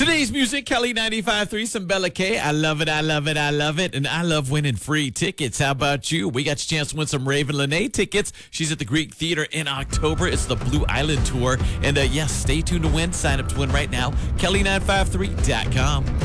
Today's music, Kelly 95.3, some Bella K. I love it, I love it, I love it. And I love winning free tickets. How about you? We got your chance to win some Raven Lene tickets. She's at the Greek Theater in October. It's the Blue Island Tour. And yes, stay tuned to win. Sign up to win right now. Kelly953.com.